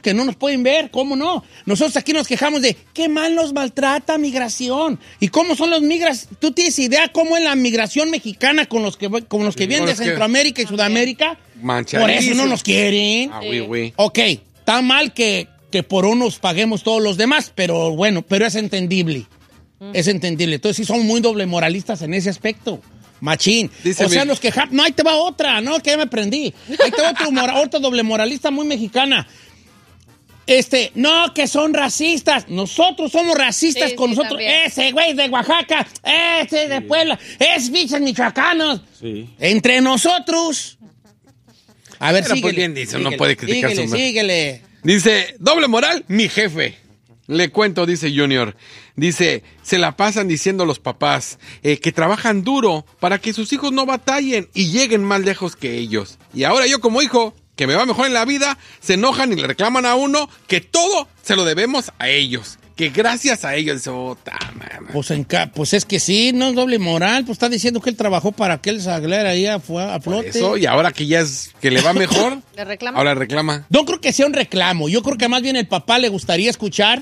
que no nos pueden ver, ¿cómo no? Nosotros aquí nos quejamos de qué mal nos maltrata migración. ¿Y cómo son los migras? ¿Tú tienes idea cómo es la migración mexicana con los que vienen de Centroamérica y Sudamérica? Por eso no nos quieren. Oui. Ok, está mal que por unos paguemos todos los demás, pero bueno, pero es entendible. Es entendible. Entonces sí son muy doble moralistas en ese aspecto. Machín. O sea, nos quejamos. No, ahí te va otra, ¿no? Que ya me aprendí. Ahí te va otra doble moralista muy mexicana. No, que son racistas. Nosotros somos racistas con nosotros. También. Ese güey de Oaxaca, ese de Puebla, es bichos michoacanos. Sí. Entre nosotros. A ver, síguele. Pues bien dice, no puede criticar síguele. Dice, doble moral, mi jefe. Le cuento, dice Junior. Dice, se la pasan diciendo los papás que trabajan duro para que sus hijos no batallen y lleguen más lejos que ellos. Y ahora yo como hijo, que me va mejor en la vida, se enojan y le reclaman a uno que todo se lo debemos a ellos. Que gracias a ellos. Pues es que sí, no es doble moral. Pues está diciendo que él trabajó para que él saliera ahí a flote. Eso, y ahora que ya es que le va mejor, ¿le reclama? Ahora reclama. No creo que sea un reclamo. Yo creo que más bien el papá le gustaría escuchar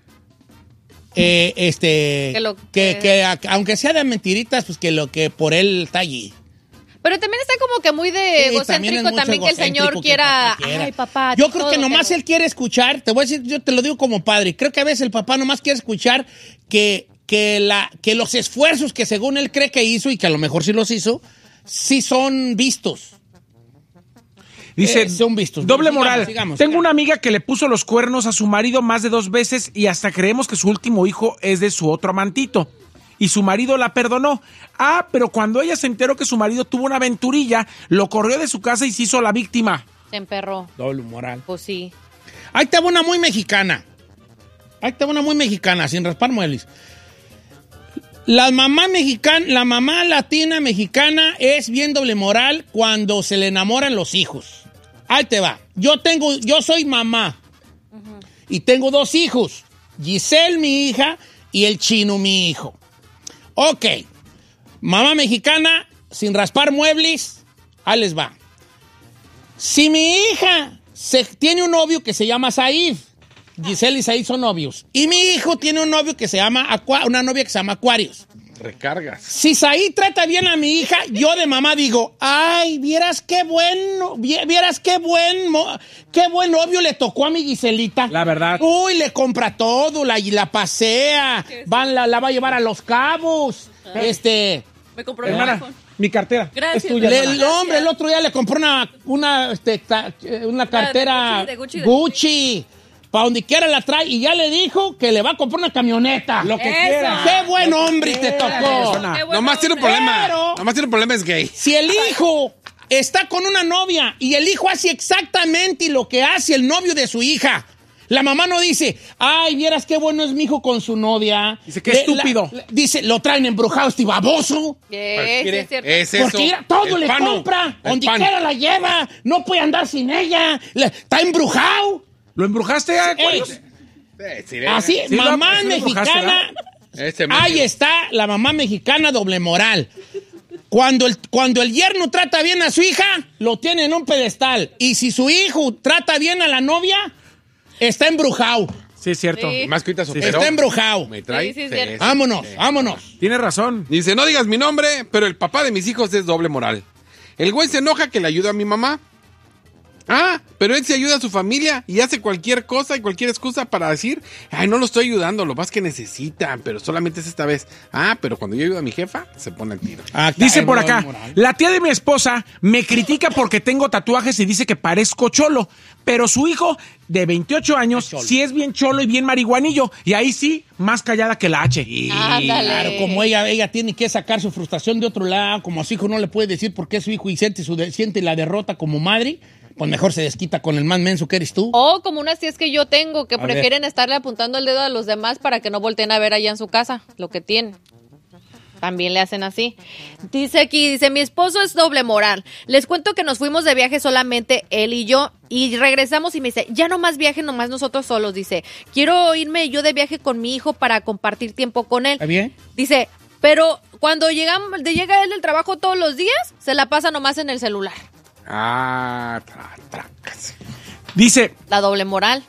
que aunque sea de mentiritas, pues que lo que por él está allí. Pero también está como que muy de egocéntrico también que el señor quiera. Ay, papá. Yo creo que nomás él quiere escuchar, te voy a decir, yo te lo digo como padre, creo que a veces el papá nomás quiere escuchar que los esfuerzos que según él cree que hizo, y que a lo mejor sí los hizo, sí son vistos. Dice, son vistos. Doble moral. Sigamos. Tengo una amiga que le puso los cuernos a su marido más de 2 veces y hasta creemos que su último hijo es de su otro amantito. Y su marido la perdonó. Pero cuando ella se enteró que su marido tuvo una aventurilla, lo corrió de su casa y se hizo la víctima. Se emperró. Doble moral. Pues sí. Ahí te va una muy mexicana. Sin raspar muebles. La mamá latina mexicana es bien doble moral cuando se le enamoran los hijos. Ahí te va. Yo soy mamá. Y tengo 2 hijos. Giselle, mi hija, y el Chino, mi hijo. Ok. Mamá mexicana, sin raspar muebles, ahí les va. Si mi hija tiene un novio que se llama Said, Giselle y Said son novios, y mi hijo tiene un novio que se llama una novia que se llama Aquarius. Recargas. Si Said trata bien a mi hija, yo de mamá digo, ay, vieras qué buen novio le tocó a mi Giselita. La verdad. Uy, le compra todo, la pasea, la va a llevar a Los Cabos. Me compró hermana, mi cartera. Gracias. Es tuya, el hombre el otro día le compró una cartera de Gucci. Para donde quiera la trae y ya le dijo que le va a comprar una camioneta. Lo que quiera. ¡Qué buen hombre te tocó! Nomás tiene un problema. Nomás tiene un problema, es gay. Si el hijo está con una novia y el hijo hace exactamente lo que hace el novio de su hija, la mamá no dice, ay, vieras qué bueno es mi hijo con su novia. Dice, qué estúpido. Dice, lo traen embrujado este baboso. Es cierto. Es eso. Porque todo le compra, donde quiera la lleva, no puede andar sin ella. Está embrujado. ¿Lo embrujaste, Aquarius? Así, Sí, mamá sí lo mexicana. Embrujaste, Ahí está la mamá mexicana doble moral. Cuando el yerno trata bien a su hija, lo tiene en un pedestal. Y si su hijo trata bien a la novia, está embrujado. Sí, es cierto. Sí. Más que ahorita superó. Está embrujado. ¿Me trae? Sí, es cierto. Vámonos. Tienes razón. Dice, no digas mi nombre, pero el papá de mis hijos es doble moral. El güey se enoja que le ayuda a mi mamá. Pero él se ayuda a su familia y hace cualquier cosa y cualquier excusa para decir, ay, no lo estoy ayudando, lo más que necesitan, pero solamente es esta vez. Pero cuando yo ayudo a mi jefa, se pone el tiro. Dice por acá, la tía de mi esposa me critica porque tengo tatuajes y dice que parezco cholo, pero su hijo de 28 años sí es bien cholo y bien marihuanillo, y ahí sí, más callada que la H. Claro, como ella tiene que sacar su frustración de otro lado, como a su hijo no le puede decir por qué es su hijo y siente la derrota como madre, pues mejor se desquita con el más menso que eres tú. O como unas tías que yo tengo que prefieren estarle apuntando el dedo a los demás para que no volteen a ver allá en su casa lo que tienen. También le hacen así. Dice mi esposo es doble moral. Les cuento que nos fuimos de viaje solamente él y yo y regresamos y me dice, ya no más viaje, nomás nosotros solos. Dice, quiero irme yo de viaje con mi hijo para compartir tiempo con él. ¿Está bien? Dice, pero cuando llega él del trabajo todos los días, se la pasa nomás en el celular. Trácase. Dice, La doble moral.